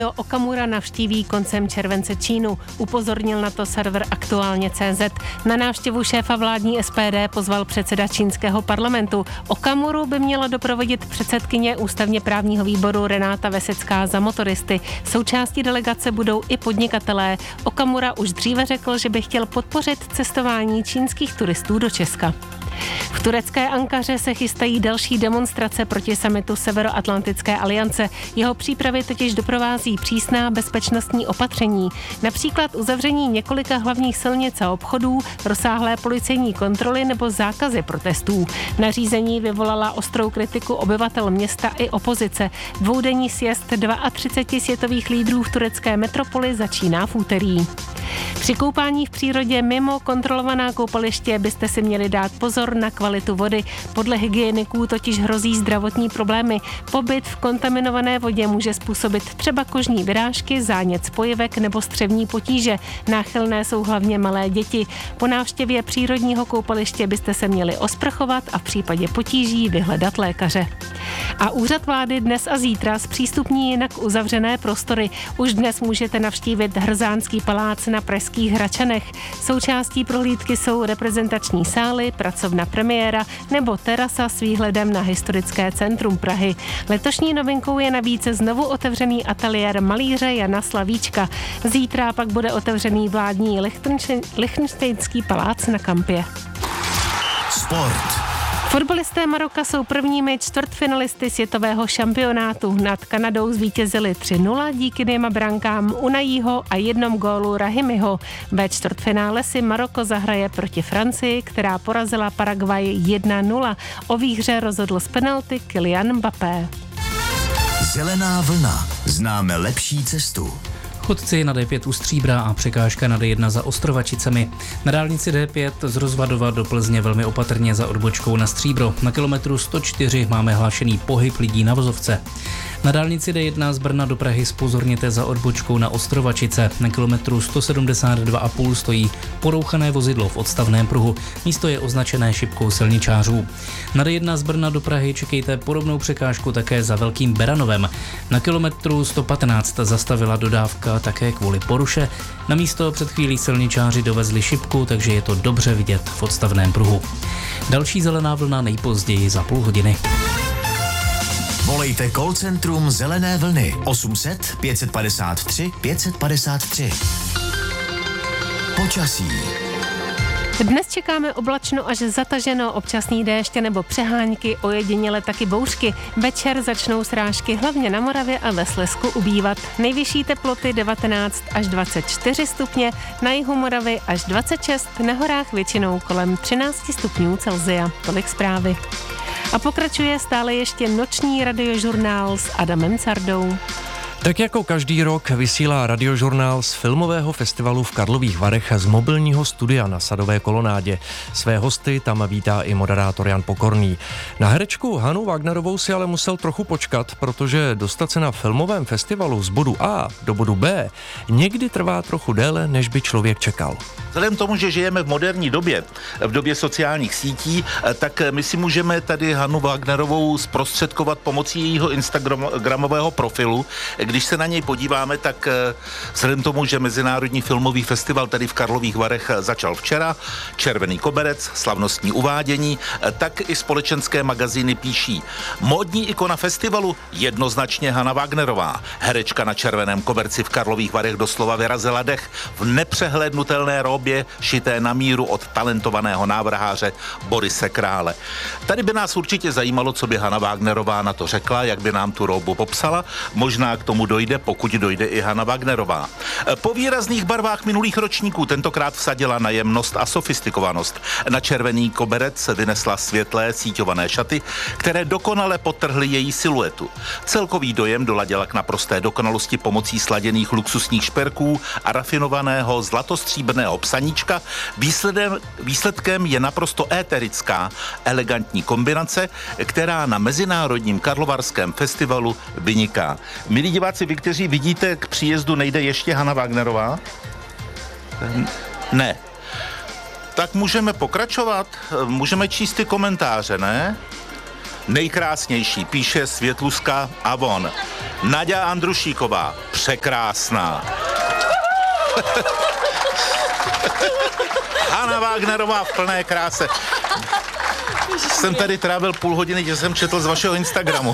Okamura navštíví koncem července Čínu. Upozornil na to server Aktuálně.cz. Na návštěvu šéfa vládní SPD pozval předseda čínského parlamentu. Okamuru by měla doprovodit předsedkyně ústavně právního výboru Renáta Vesecká za motoristy. Součástí delegace budou i podnikatelé. Okamura už dříve řekl, že by chtěl podpořit cestování čínských turistů do Česka. V turecké Ankaře se chystají další demonstrace proti summitu Severoatlantické aliance. Jeho přípravy totiž doprovází přísná bezpečnostní opatření, například uzavření několika hlavních silnic a obchodů, rozsáhlé policejní kontroly nebo zákazy protestů. Nařízení vyvolala ostrou kritiku obyvatel města i opozice. Dvoudenní sjezd 32 světových lídrů v turecké metropoli začíná v úterý. Při koupání v přírodě mimo kontrolovaná koupaliště byste si měli dát pozor na kvalitu vody. Podle hygieniků totiž hrozí zdravotní problémy. Pobyt v kontaminované vodě může způsobit třeba kožní vyrážky, zánět spojivek nebo střevní potíže. Náchylné jsou hlavně malé děti. Po návštěvě přírodního koupaliště byste se měli osprchovat a v případě potíží vyhledat lékaře. A úřad vlády dnes a zítra zpřístupní jinak uzavřené prostory. Už dnes můžete navštívit Hrzánský palác na pražských Hračanech. Součástí prohlídky jsou reprezentační sály, pracovna premiéra nebo terasa s výhledem na historické centrum Prahy. Letošní novinkou je navíc znovu otevřený ateliér malíře Jana Slavíčka. Zítra pak bude otevřený vládní Lichtenštejnský palác na Kampě. Sport. Fotbalisté Maroka jsou prvními čtvrtfinalisty světového šampionátu. Nad Kanadou zvítězili 3-0 díky 2 brankám Unajího a 1 gólu Rahimiho. Ve čtvrtfinále si Maroko zahraje proti Francii, která porazila Paraguay 1-0. O výhře rozhodl z penalty Kylian Mbappé. Zelená vlna. Známe lepší cestu. Chodci na D5 u Stříbra a překážka na D1 za Ostrovačicemi. Na dálnici D5 z Rozvadova do Plzně velmi opatrně za odbočkou na Stříbro. Na kilometru 104 máme hlášený pohyb lidí na vozovce. Na dálnici D1 z Brna do Prahy zpozorněte za odbočkou na Ostrovačice. Na kilometru 172,5 stojí porouchané vozidlo v odstavném pruhu. Místo je označené šipkou silničářů. Na D1 z Brna do Prahy čekejte podobnou překážku také za Velkým Beranovem. Na kilometru 115 zastavila dodávka také kvůli poruše. Na místo před chvílí silničáři dovezli šipku, takže je to dobře vidět v odstavném pruhu. Další zelená vlna nejpozději za půl hodiny. Volejte call centrum Zelené vlny 800 553 553. Počasí. Dnes čekáme oblačno až zataženo, občasný déšť nebo přehánky, ojediněle taky bouřky. Večer začnou srážky hlavně na Moravě a ve Slezsku ubývat. Nejvyšší teploty 19 až 24 stupně, na jihu Moravy až 26, na horách většinou kolem 13 stupňů Celsia. Tolik zprávy. A pokračuje stále ještě noční radiožurnál s Adamem Cardou. Tak jako každý rok vysílá radiožurnál z filmového festivalu v Karlových Varech z mobilního studia na Sadové kolonádě. Své hosty tam vítá i moderátor Jan Pokorný. Na herečku Hanu Wagnerovou si ale musel trochu počkat, protože dostat se na filmovém festivalu z bodu A do bodu B někdy trvá trochu déle, než by člověk čekal. Vzhledem k tomu, že žijeme v moderní době, v době sociálních sítí, tak my si můžeme tady Hanu Wagnerovou zprostředkovat pomocí jejího instagramového profilu. Když se na něj podíváme, tak vzhledem k tomu, že Mezinárodní filmový festival tady v Karlových Varech začal včera, Červený koberec, slavnostní uvádění, tak i společenské magazíny píší. Módní ikona festivalu jednoznačně Hana Wagnerová. Herečka na Červeném koberci v Karlových Varech doslova vyrazila dech v nepřehlédnutelné róbě šité na míru od talentovaného návrháře Borise Krále. Tady by nás určitě zajímalo, co by Hana Wagnerová na to řekla, jak by nám tu róbu popsala. Možná k tomu dojde, pokud dojde i Hana Wagnerová. Po výrazných barvách minulých ročníků tentokrát vsadila na jemnost a sofistikovanost. Na Červený koberec vynesla světlé síťované šaty, které dokonale podtrhly její siluetu. Celkový dojem doladila k naprosté dokonalosti pomocí sladěných luxusních šperků a rafinovaného zlatostříbrného psaníčka. Výsledkem je naprosto éterická, elegantní kombinace, která na Mezinárodním karlovarském festivalu vyniká. Milí diváci, vy, kteří vidíte, k příjezdu nejde ještě Hana Wagnerová? Ne. Tak můžeme pokračovat, můžeme číst ty komentáře, ne? Nejkrásnější, píše Světluska Avon. Naďa Andrušíková. Překrásná. Hana Wagnerová v plné kráse. Jsem tady trávil půl hodiny, že jsem četl z vašeho Instagramu.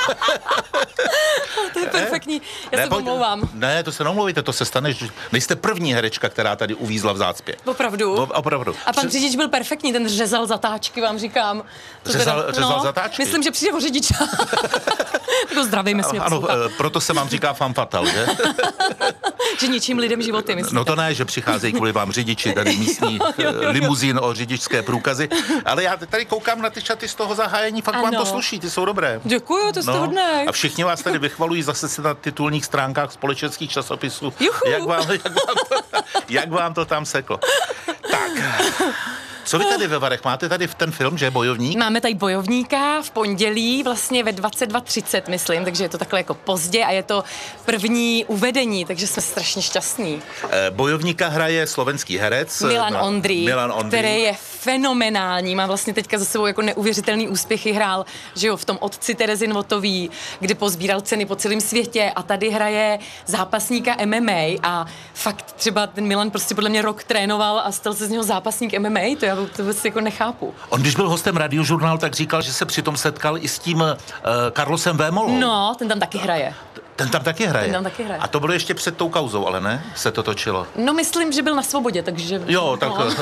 To je perfektní, já se omlouvám. Ne, to se neomlouvíte, to se stane, že nejste první herečka, která tady uvízla v zácpě. Opravdu? Opravdu. A pan řidič byl perfektní, ten řezal zatáčky, vám říkám. Řezal zatáčky? Myslím, že přijde o řidiče. Jako zdravíme smět. Ano, proto se vám říká femme fatale, že? Že ničím lidem životy, myslím. No to ne, že přicházejí kvůli vám řidiči, tady místní limuzín o řidičské průkazy, ale já tady koukám na ty šaty z toho zahájení, fakt vám to sluší, ty jsou dobré. Děkuju, to jste hodnej. A všichni vás tady vychvalují zase se na titulních stránkách společenských časopisů. Juhu. Jak vám to tam seklo. Tak, co vy tady ve Varech? Máte tady ten film, že je Bojovník? Máme tady Bojovníka v pondělí, vlastně ve 22:30, myslím, takže je to takhle jako pozdě a je to první uvedení, takže jsme strašně šťastní. Bojovníka hraje slovenský herec Milan Ondrý, Ondrý, který je fenomenální, má vlastně teďka za sebou jako neuvěřitelný úspěchy, hrál, že jo, v tom Otci Terezy Notový, kdy pozbíral ceny po celém světě a tady hraje zápasníka MMA a fakt třeba ten Milan prostě podle mě rok trénoval a stal se z něho zápasník MMA, to já to vůbec jako nechápu. On, když byl hostem Radiožurnálu, tak říkal, že se přitom setkal i s tím Carlosem Vémolou. No, ten tam taky hraje. Ten tam taky hraje? Ten tam taky hraje. A to bylo ještě před tou kauzou, ale ne? Se to točilo? No, myslím, že byl na svobodě, takže... Jo, tak no.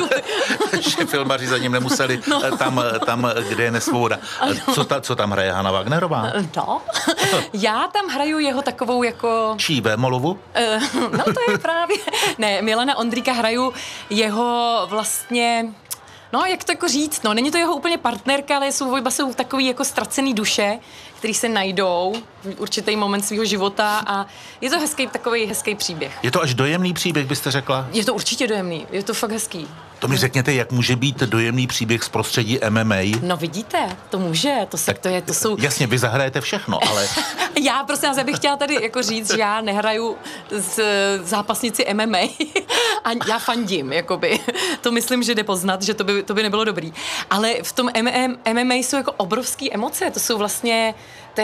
že filmaři za ním nemuseli tam, kde je nesvoboda. Co tam hraje Hana Wagnerová? No, já tam hraju jeho takovou jako... Čí, Vémolovu? No, to je právě... Ne, Milana Ondríka hraju jeho vlastně... No, jak to jako říct, no, není to jeho úplně partnerka, ale jsou takový jako ztracený duše, který se najdou v určitý moment svého života a je to takový hezký příběh. Je to až dojemný příběh, byste řekla? Je to určitě dojemný, je to fakt hezký. To mi řekněte, jak může být dojemný příběh z prostředí MMA? No vidíte, to může, to jsou... Jasně, vy zahrajete všechno, ale... Já prostě bych chtěla tady jako říct, že já nehraju s zápasnici MMA a já fandím, jakoby. To myslím, že jde poznat, že to by nebylo dobrý. Ale v tom MMA jsou jako obrovský emoce, to jsou vlastně, to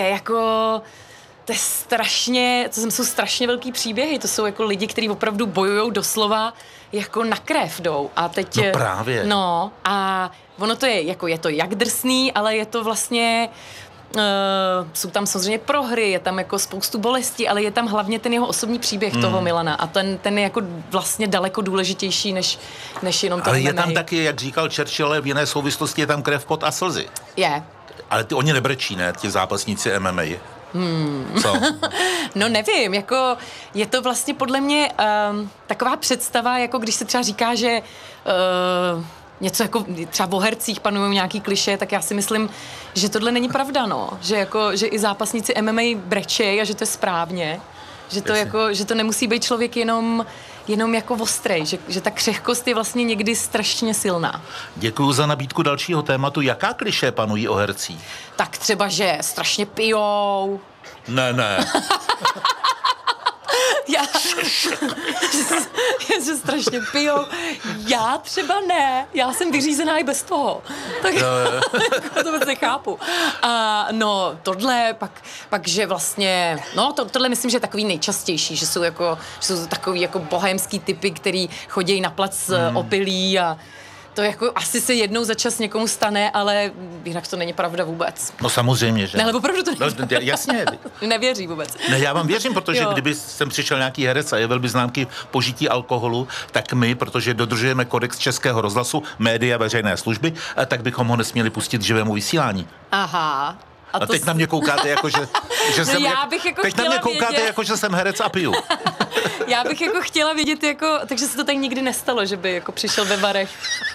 jsou strašně velký příběhy, to jsou jako lidi, kteří opravdu bojujou doslova jako na krev jdou. A teď... No právě. No a ono to je to jak drsný, ale je to vlastně... jsou tam samozřejmě prohry, je tam jako spoustu bolestí, ale je tam hlavně ten jeho osobní příběh toho Milana a ten je jako vlastně daleko důležitější než jenom to. Ale je tam taky, jak říkal Churchill, v jiné souvislosti je tam krev, pot a slzy. Je. Ale oni nebrečí, ne, ti zápasníci MMA. Co? No nevím, jako je to vlastně podle mě taková představa, jako když se třeba říká, že něco jako třeba o hercích panují nějaký klišé, tak já si myslím, že tohle není pravda, no. Že i zápasníci MMA brečej a že to je správně. Že to nemusí být člověk jenom jako ostrej, že ta křehkost je vlastně někdy strašně silná. Děkuju za nabídku dalšího tématu. Jaká klišé panují o hercích? Tak třeba, že strašně pijou. Ne. Že strašně pijou. Já třeba ne. Já jsem vyřízená i bez toho. Tak to vůbec nechápu. A no, tohle pak že vlastně, no tohle myslím, že je takový nejčastější, že jsou takový jako bohémský typy, který chodí na plac opilí a to jako asi se jednou za čas někomu stane, ale jinak to není pravda vůbec. No samozřejmě, že. Ne, ale opravdu to není pravda. Jasně. Nevěří vůbec. Ne, já vám věřím, protože kdyby sem přišel nějaký herec a jevil by známky požití alkoholu, tak my, protože dodržujeme kodex Českého rozhlasu, média veřejné služby, tak bychom ho nesměli pustit živému vysílání. Aha. A teď na mě koukáte jako, že jsem... Já bych jako teď na mě koukáte vědět. jako, že jsem herec a piju. Já bych jako chtěla vědět, takže se to tak nikdy nestalo, že by jako přišel ve Varech.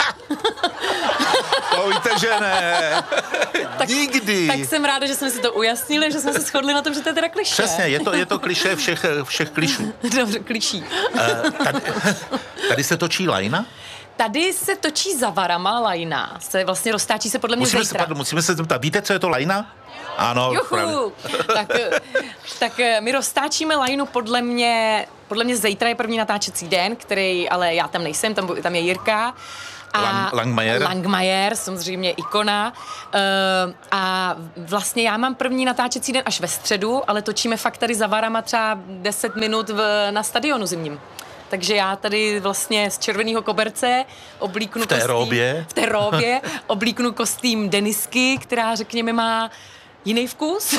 To víte, že ne. Nikdy. Tak jsem ráda, že jsme si to ujasnili, že jsme se shodli na tom, že to je teda klišé. Přesně, je to klišé všech klišů. Dobře, kliší. Tady se točí lajna? Tady se točí za Varama lajna. Vlastně roztáčí se podle mě zítra. Musíme se zeptat, víte, co je to lajna? Ano, Juhu. Tak my roztáčíme lajnu podle mě zítra je první natáčecí den, který, ale já tam nejsem, tam je Jirka. A Langmajer. Langmajer, samozřejmě ikona. A vlastně já mám první natáčecí den až ve středu, ale točíme fakt tady za varama třeba 10 minut na stadionu zimním. Takže já tady vlastně z červeného koberce oblíknu v té róbě oblíknu kostým Denisky, která řekněme má jiný vkus.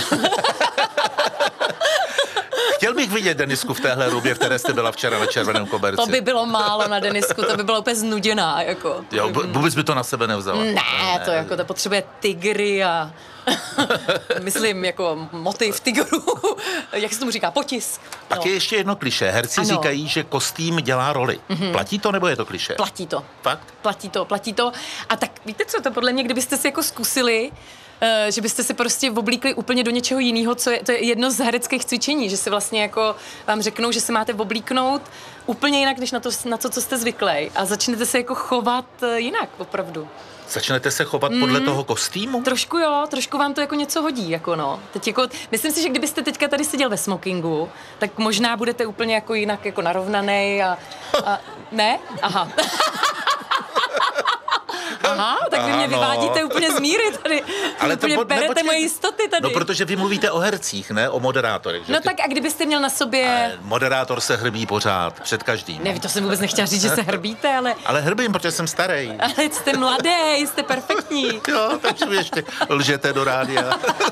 Chtěl bych vidět Denisku v téhle rubě, v které jste byla včera na červeném koberci. To by bylo málo na Denisku, to by bylo úplně znuděná, jako. Jo, vůbec by to na sebe nevzala. Ne, to potřebuje tygry a myslím, jako motiv tygru, jak se tomu říká, potisk. Pak je ještě jedno klišé. Herci říkají, že kostým dělá roli. Platí to, nebo je to klišé? Platí to. Fakt? Platí to. A tak víte co, to podle mě, kdybyste si jako zkusili, že byste si prostě oblíkli úplně do něčeho jiného, to je jedno z hereckých cvičení, že si vlastně jako vám řeknou, že si máte oblíknout úplně jinak, než na to, co jste zvyklí. A začnete se jako chovat jinak, opravdu. Začnete se chovat podle toho kostýmu? Trošku vám to jako něco hodí, jako no. Teď jako, myslím si, že kdybyste teďka tady seděl ve smokingu, tak možná budete úplně jako jinak jako narovnanej a ne? Aha. Aha, tak vy mě vyvádíte úplně z míry tady. Ale úplně berete moje jistoty tady. No, protože vy mluvíte o hercích, ne o moderátorech. Že? No tak a kdybyste měl na sobě... Moderátor se hrbí pořád, před každým. Ne, to jsem vůbec nechtěla říct, že se hrbíte, ale... Ale hrbím, protože jsem starý. Ale jste mladý, jste perfektní. Jo, takže vy ještě lžete do rádia.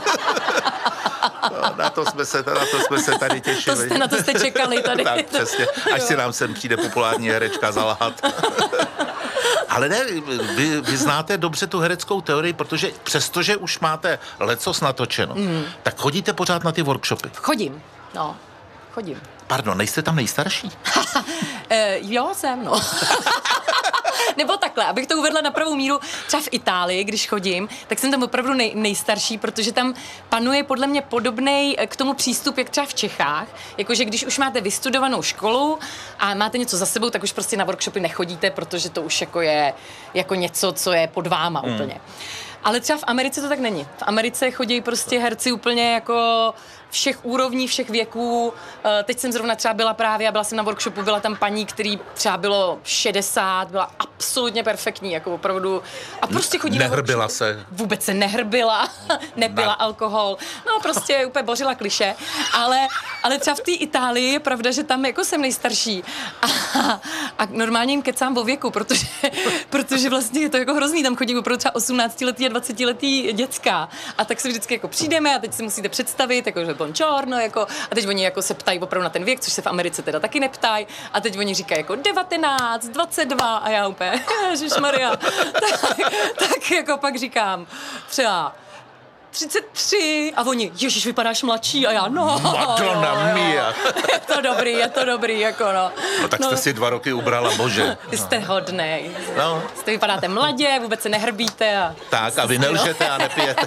No, na to jsme se tady těšili. Na to jste čekali tady. Tak, přesně. Až si nám sem přijde populární herečka zalhat. Ale ne, vy znáte dobře tu hereckou teorii, protože přestože už máte lecos natočeno, tak chodíte pořád na ty workshopy. Chodím. Pardon, nejste tam nejstarší? Jo, jsem, no. Nebo takhle, abych to uvedla na pravou míru, třeba v Itálii, když chodím, tak jsem tam opravdu nejstarší, protože tam panuje podle mě podobnej k tomu přístup, jak třeba v Čechách, jakože když už máte vystudovanou školu a máte něco za sebou, tak už prostě na workshopy nechodíte, protože to už jako je jako něco, co je pod váma úplně. Ale třeba v Americe to tak není. V Americe chodí prostě herci úplně jako všech úrovní, všech věků. Teď jsem zrovna třeba byla jsem na workshopu, byla tam paní, který třeba bylo 60, byla absolutně perfektní, jako opravdu. A prostě chodí Nehrbila se. Vůbec se nehrbila, nepila alkohol. No prostě úplně bořila kliše. Ale třeba v té Itálii je pravda, že tam jako jsem nejstarší. A normálně jim kecám o věku, protože vlastně je to jako hrozný. Tam chodí opravdu třeba 18letý a 20letý děcka. A tak se vždycky jako přijdeme a teď si musíte představit, jako, že buongiorno, jako, a teď oni jako se ptají opravdu na ten věk, což se v Americe teda taky neptají. A teď oni říkají jako 19, 22 a já úplně, ježišmarja. tak jako pak říkám třeba 33 a oni, ježiš, vypadáš mladší a já, no. Madonna mia. Je to dobrý, jako no. No tak jste si 2 roky ubrala, bože. Jste hodnej. No. Jste vypadáte mladě, vůbec se nehrbíte a... Tak a vy nelžete a nepijete.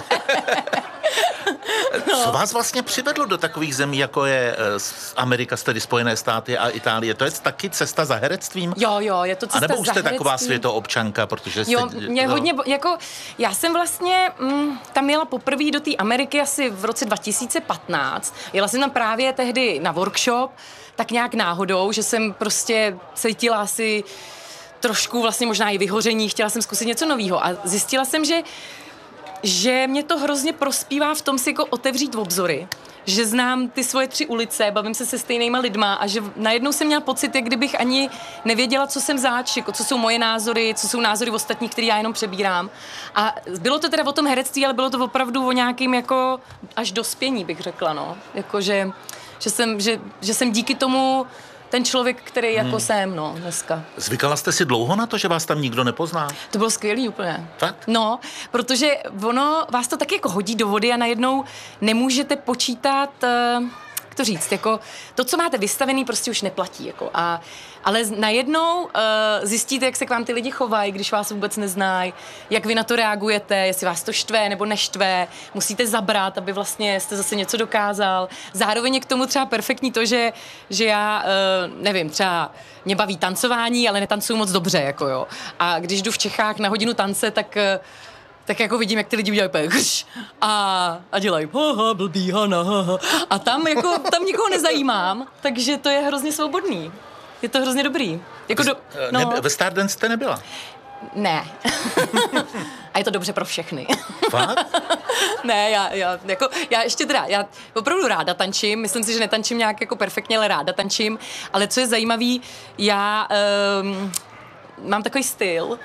Co vás vlastně přivedlo do takových zemí, jako je Amerika, tedy Spojené státy a Itálie? To je taky cesta za herectvím? Jo, je to cesta za herectvím. A nebo už jste taková světoobčanka, protože jste... Jo, mě hodně, jako, já jsem vlastně tam jela poprvé do té Ameriky asi v roce 2015. Jela jsem tam právě tehdy na workshop, tak nějak náhodou, že jsem prostě cítila asi trošku vlastně možná i vyhoření, chtěla jsem zkusit něco nového a zjistila jsem, že mě to hrozně prospívá v tom si jako otevřít obzory, že znám ty svoje 3 ulice, bavím se stejnýma lidma a že najednou jsem měla pocit, jak kdybych ani nevěděla, co jsem zač, jako co jsou moje názory, co jsou názory ostatních, které já jenom přebírám. A bylo to teda o tom herectví, ale bylo to opravdu o nějakým jako až dospění, bych řekla, no. Jako, že jsem díky tomu ten člověk, který jako jsem, no, dneska. Zvykala jste si dlouho na to, že vás tam nikdo nepozná? To bylo skvělý úplně. Fakt? No, protože ono vás to taky jako hodí do vody a najednou nemůžete počítat, jak to říct, jako to, co máte vystavený, prostě už neplatí, jako ale najednou zjistíte, jak se k vám ty lidi chovají, když vás vůbec neznají, jak vy na to reagujete, jestli vás to štve nebo neštve, musíte zabrat, aby vlastně jste zase něco dokázal. Zároveň je k tomu třeba perfektní to, že já, nevím, třeba mě baví tancování, ale netancuju moc dobře, jako jo. A když jdu v Čechách na hodinu tance, tak jako vidím, jak ty lidi udělají a dělají blbý, hana, a tam nikoho nezajímám, takže to je hrozně svobodný. Je to hrozně dobrý. Jako ve Stardance jste nebyla? Ne. A je to dobře pro všechny. Fakt? Ne, já ještě teda, já opravdu ráda tančím, myslím si, že netančím nějak jako perfektně, ale ráda tančím, ale co je zajímavý, já mám takový styl,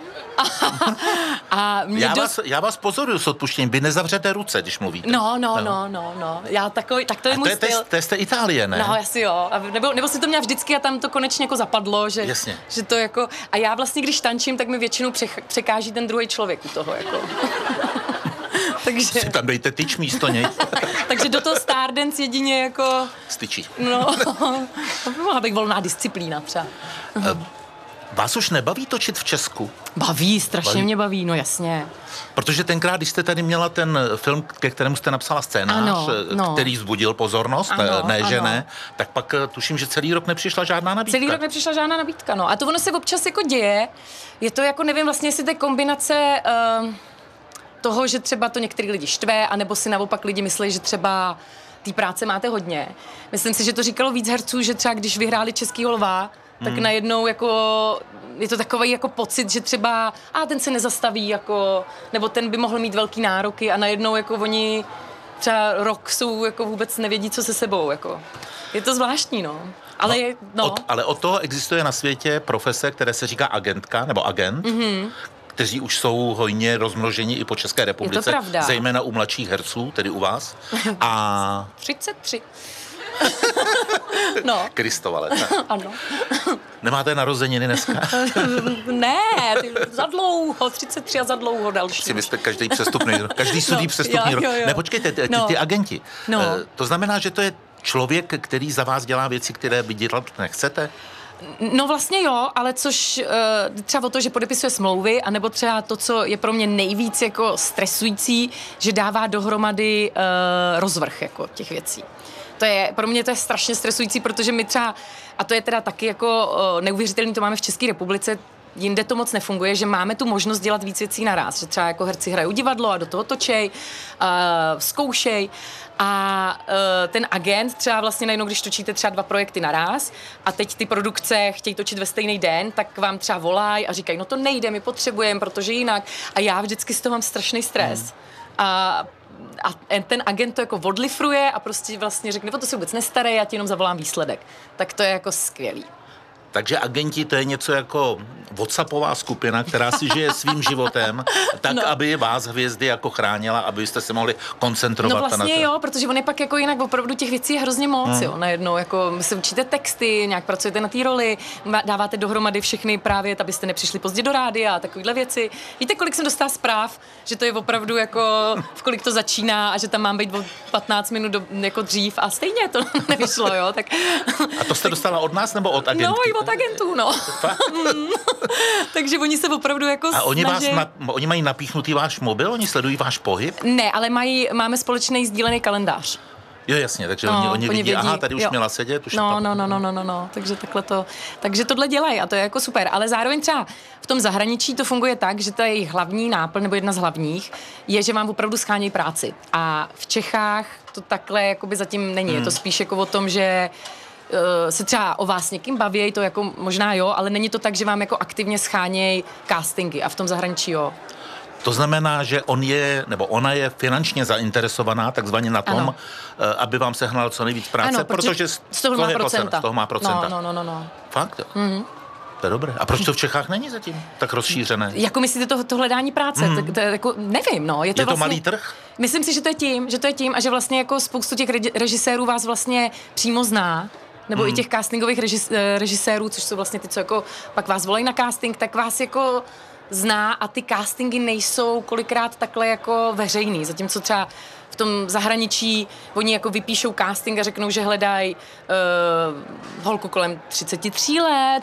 a já vás pozoruju s odpuštěním. Vy nezavřete ruce, když mluvíte. No. Já takový, tak to je můj styl. To je z té Itálie, ne? No, asi jo. Nebo si to měla vždycky a tam to konečně jako zapadlo, že to jako... A já vlastně, když tančím, tak mi většinou překáží ten druhý člověk u toho, jako. Takže... Si tam dejte tyč místo něj. Takže do toho Stardance jedině jako... Styčí. No, mohla bych volná disciplína třeba. Vás už nebaví točit v Česku? Baví, strašně mě baví, no jasně. Protože tenkrát, když jste tady měla ten film, ke kterému jste napsala scénář, který vzbudil pozornost, ne, tak pak tuším, že celý rok nepřišla žádná nabídka. Celý rok nepřišla žádná nabídka, no. A to ono se občas jako děje. Je to jako, nevím vlastně, jestli to je kombinace toho, že třeba to některý lidi štve, anebo si naopak lidi myslí, že třeba té práce máte hodně. Myslím si, že to říkalo víc herců, že třeba když vyhráli Českýho lva, tak najednou jako je to takový jako pocit, že třeba ten se nezastaví, jako, nebo ten by mohl mít velký nároky a najednou jako oni třeba rok jsou jako vůbec nevědí, co se sebou, jako. Je to zvláštní, no. Ale ale od toho existuje na světě profese, které se říká agentka nebo agent, kteří už jsou hojně rozmnoženi i po České republice, zejména u mladších herců, tedy u vás. A 33. No. Kristova leta. Ano. Nemáte narozeniny dneska? Ne, za dlouho, 33 a za dlouho další. Si myslíte, každý sudý přestupný rok. Ne, počkejte, ty agenti. To znamená, že to je člověk, který za vás dělá věci, které vy dělat nechcete? No vlastně jo, ale což třeba o to, že podepisuje smlouvy, anebo třeba to, co je pro mě nejvíc jako stresující, že dává dohromady rozvrh jako těch věcí. Pro mě to je strašně stresující, protože my třeba, a to je teda taky jako neuvěřitelný, to máme v České republice, jinde to moc nefunguje, že máme tu možnost dělat víc věcí naraz, že třeba jako herci hrajou divadlo a do toho točej, zkoušej a ten agent třeba vlastně najednou, když točíte třeba 2 projekty naraz a teď ty produkce chtějí točit ve stejný den, tak vám třeba volají a říkají, no to nejde, my potřebujeme, protože jinak. A já vždycky z toho mám strašný stres. A ten agent to jako odlifruje a prostě vlastně řekne, o to se vůbec nestarej, já ti jenom zavolám výsledek. Tak to je jako skvělý. Takže agenti to je něco jako WhatsAppová skupina, která si žije svým životem, tak aby vás hvězdy jako chránila, abyste se mohli koncentrovat. No vlastně jo, protože on je pak jako jinak opravdu těch věcí je hrozně moc, jo, najednou, jako se učíte texty, nějak pracujete na té roli, dáváte dohromady všechny právě, abyste nepřišli pozdě do rádia a takovýhle věci. Víte, kolik jsem dostala zpráv, že to je opravdu jako, v kolik to začíná a že tam mám být o 15 minut jako dřív a stejně to nevyšlo, jo, tak. A to jste dostala od nás nebo od agentky? No, i od agentů, no. Takže oni se opravdu jako snaží. Oni mají napíchnutý váš mobil? Oni sledují váš pohyb? Ne, ale máme společný sdílený kalendář. Jo, jasně, takže oni vidí, aha, tady už měla sedět. Už No, takže takhle to, takže tohle dělají a to je jako super, ale zároveň třeba v tom zahraničí to funguje tak, že ta jejich hlavní náplň, nebo jedna z hlavních, je, že vám opravdu schánějí práci a v Čechách to takhle jakoby zatím není, je to spíš jako o tom, že se třeba o vás někým baví, to jako možná jo, ale není to tak, že vám jako aktivně schánějí castingy a v tom zahraničí jo. To znamená, že ona je finančně zainteresovaná takzvaně na tom, aby vám sehnal co nejvíc práce, protože z toho má procenta. No. Fakt? To je dobré. A proč to v Čechách není zatím tak rozšířené? Jako myslíte to hledání práce? To je jako, nevím, no. Je to vlastně malý trh? Myslím si, že to je tím a že vlastně jako spoustu těch režisérů vás vlastně přímo zná, nebo i těch castingových režisérů, což jsou vlastně ty, co jako pak vás volají na casting, tak vás jako zná a ty castingy nejsou kolikrát takhle jako veřejný, zatímco třeba v tom zahraničí oni jako vypíšou casting a řeknou, že hledají holku kolem 33 let,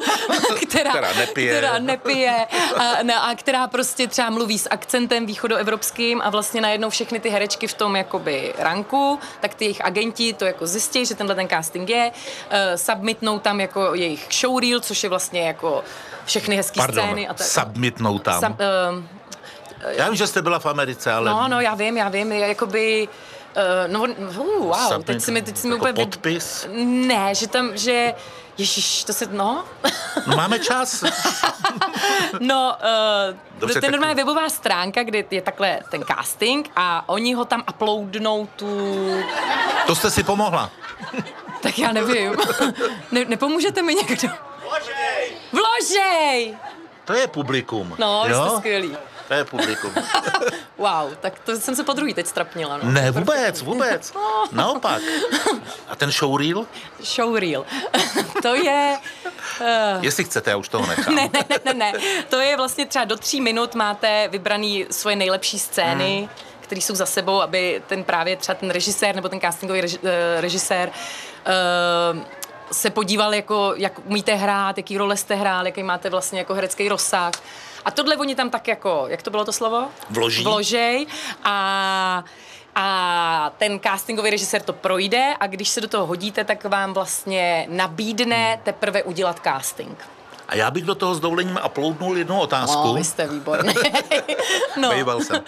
která nepije a která prostě třeba mluví s akcentem východoevropským a vlastně najednou všechny ty herečky v tom jakoby ranku, tak ty jejich agenti to jako zjistí, že tenhle ten casting je, submitnou tam jako jejich showreel, což je vlastně jako všechny hezký scény. Submitnou tam. Já vím, že jste byla v Americe, ale... No, já vím, jakoby... wow, teď si mi úplně... podpis? Ne, že Ježiš, to se, no. No máme čas. No, Dobře, to je tak- normálně webová stránka, kde je takhle ten casting a oni ho tam uploadnou To jste si pomohla. tak já nevím. Nepomůžete mi někdo? Vložej! To je publikum. No, vy jo? jste skvělý. To je publikum. Wow, tak to jsem se po druhý teď strapnila. No. Ne, vůbec. Naopak. A ten showreel? Showreel. To je... Jestli chcete, já už toho nechám. Ne. To je vlastně třeba do 3 minut máte vybraný svoje nejlepší scény, které jsou za sebou, aby ten právě třeba ten režisér nebo ten castingový režisér se podíval, jako, jak umíte hrát, jaký role jste hrál, jaký máte vlastně jako herecký rozsah. A tohle oni tam tak jako, jak to bylo to slovo? Vložej. A ten castingový režisér to projde a když se do toho hodíte, tak vám vlastně nabídne teprve udělat casting. A já bych do toho s dovolením uploadnul jednu otázku. No, vy jste výborný. No. Bejval jsem.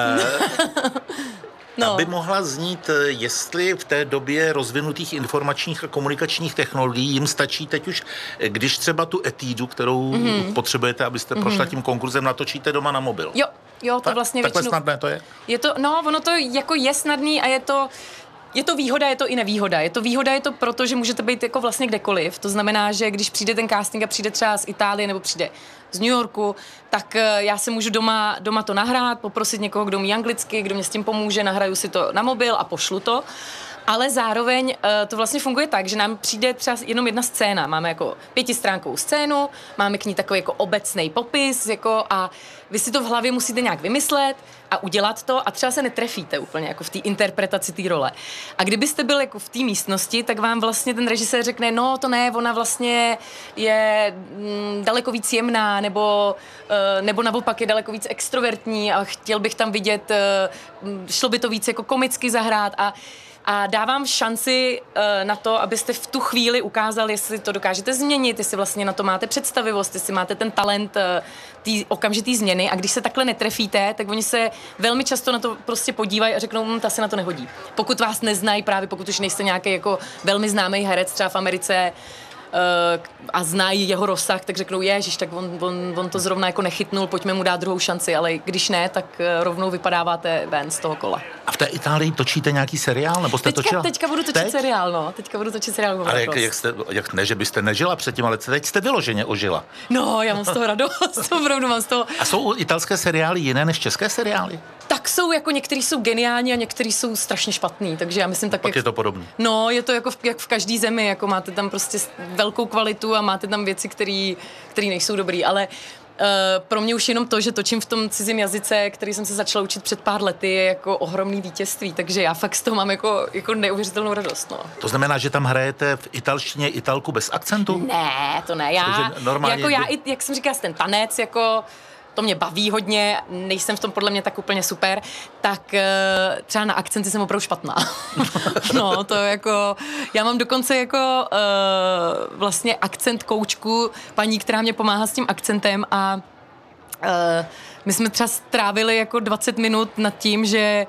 Ta by mohla znít, jestli v té době rozvinutých informačních a komunikačních technologií jim stačí teď už, když třeba tu etídu, kterou potřebujete, abyste prošla tím konkurzem, natočíte doma na mobil. Jo, to vlastně Takhle většinou... snadné to je? Je to, no, ono to jako je snadný a je to výhoda, je to i nevýhoda. Je to proto, že můžete být jako vlastně kdekoliv. To znamená, že když přijde ten casting a přijde třeba z Itálie nebo přijde z New Yorku, tak já se můžu doma to nahrát, poprosit někoho, kdo umí anglicky, kdo mě s tím pomůže, nahraju si to na mobil a pošlu to. Ale zároveň to vlastně funguje tak, že nám přijde třeba jenom jedna scéna. Máme jako 5stránkovou scénu, máme k ní takový jako obecný popis jako a vy si to v hlavě musíte nějak vymyslet a udělat to a třeba se netrefíte úplně jako v té interpretaci té role. A kdybyste byl jako v té místnosti, tak vám vlastně ten režisér řekne, no to ne, ona vlastně je daleko víc jemná nebo naopak je daleko víc extrovertní a chtěl bych tam vidět, šlo by to víc jako komicky zahrát a dávám šanci na to, abyste v tu chvíli ukázali, jestli to dokážete změnit, jestli vlastně na to máte představivost, jestli máte ten talent té okamžitý změny a když se takhle netrefíte, tak oni se velmi často na to prostě podívají a řeknou, ta se na to nehodí. Pokud vás neznají, právě pokud už nejste nějaký jako velmi známý herec třeba v Americe, a znají jeho rozsah, tak řeknou, ježiš, tak on to zrovna jako nechytnul, pojďme mu dát druhou šanci, ale když ne, tak rovnou vypadáváte ven z toho kola. A v té Itálii točíte nějaký seriál, nebo jste točila? Teďka budu točit seriál, no. Teďka budu točit seriál. Ale ne, že byste nežila předtím, ale teď jste vyloženě ožila. No, já mám z toho radost, opravdu mám z toho. A jsou italské seriály jiné než české seriály? Tak jsou, jako některý jsou geniální a některý jsou strašně špatný, takže já myslím tak, Pak je to podobné. No, je to jako jak v každý zemi, jako máte tam prostě velkou kvalitu a máte tam věci, které nejsou dobrý, ale pro mě už jenom to, že točím v tom cizím jazyce, který jsem se začala učit před pár lety, je jako ohromný vítězství, takže já fakt z toho mám jako neuvěřitelnou radost, no. To znamená, že tam hrajete v italštině Italku bez akcentu? Ne, to ne, já, jak jsem říkala, ten tanec, jako to mě baví hodně, nejsem v tom podle mě tak úplně super, tak třeba na akcenty jsem opravdu špatná. No, to jako, já mám dokonce jako vlastně akcent koučku, paní, která mě pomáhá s tím akcentem a my jsme třeba strávili jako 20 minut nad tím,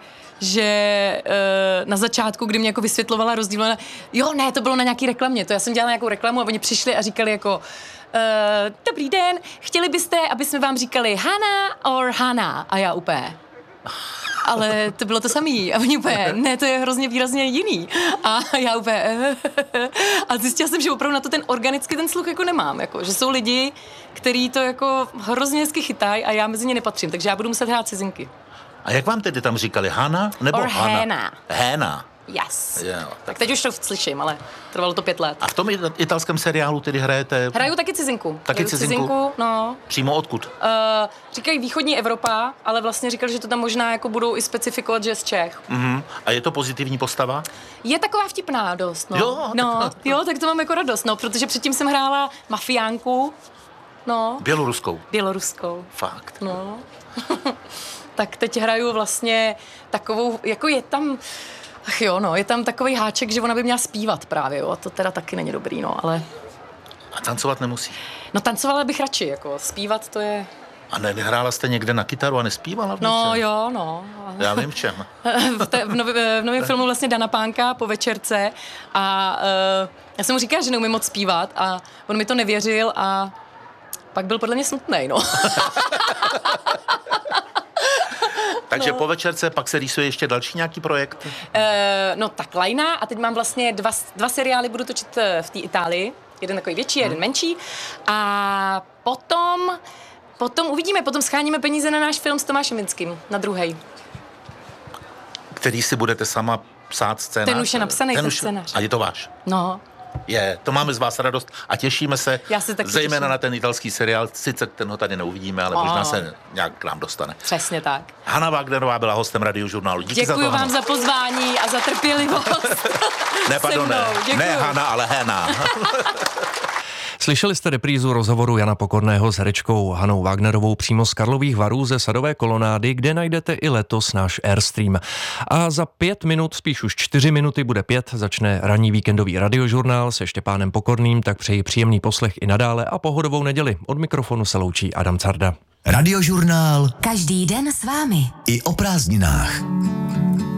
že na začátku, kdy mě jako vysvětlovala rozdíl, jo, ne, to bylo na nějaký reklamě, to já jsem dělala nějakou reklamu a oni přišli a říkali jako dobrý den, chtěli byste, aby jsme vám říkali Hana or Hana? A já úplně. Ale to bylo to samý. A oni úplně, ne, to je hrozně výrazně jiný. A já úplně. A zjistila jsem, že opravdu na to ten organický ten sluch jako nemám. Jako, že jsou lidi, kteří to jako hrozně hezky chytají a já mezi ně nepatřím. Takže já budu muset hrát cizinky. A jak vám tedy tam říkali? Hana nebo or Hana? Hana. Yes. Yeah, tak teď už to slyším, ale trvalo to 5 let. A v tom italském seriálu tedy hrajete? Hraju taky cizinku. Taky cizinku? No. Přímo odkud? Říkají východní Evropa, ale vlastně říkali, že to tam možná jako budou i specifikovat, že je z Čech. Mm-hmm. A je to pozitivní postava? Je taková vtipná dost, no. Jo? Tak to mám jako radost, no, protože předtím jsem hrála mafiánku, no. Běloruskou. Fakt? No. Tak teď hraju vlastně takovou, jako je tam... Ach jo, no, je tam takový háček, že ona by měla zpívat právě, jo, a to teda taky není dobrý, no, ale... A tancovat nemusí? No, tancovala bych radši, jako zpívat to je... A nehrála jste někde na kytaru a nespívala v něčem? No jo, no. Já vím v čem. v novém filmu vlastně Dana Pánka po večerce a já jsem mu říkala, že neumím moc zpívat a on mi to nevěřil a pak byl podle mě smutnej, no. Takže po večerce pak se rýsuje ještě další nějaký projekt? No tak Lajna a teď mám vlastně dva seriály, budu točit v té Itálii. Jeden takový větší, jeden menší. A potom uvidíme, potom scháníme peníze na náš film s Tomášem Vinským, na druhej. Který si budete sama psát scénář? Ten už je napsaný, ten scénář. A je to váš? No. To máme z vás radost a těšíme se zejména těším. na ten italský seriál. Sice ten ho tady neuvidíme, ale možná se nějak k nám dostane. Přesně tak. Hana Wagnerová byla hostem Radiožurnálu. Díky za to, Děkuji vám Hano. za pozvání a za trpělivost. Ne, pardon, ne Hana, ale Hena. Slyšeli jste reprízu rozhovoru Jana Pokorného s herečkou Hanou Wagnerovou přímo z Karlových Varů ze Sadové kolonády, kde najdete i letos náš Airstream. A za 5 minut, spíš už 4 minuty, bude 5, začne ranní víkendový Radiožurnál se Štěpánem Pokorným, tak přeji příjemný poslech i nadále a pohodovou neděli. Od mikrofonu se loučí Adam Carda. Radiožurnál Každý den s vámi. i o prázdninách.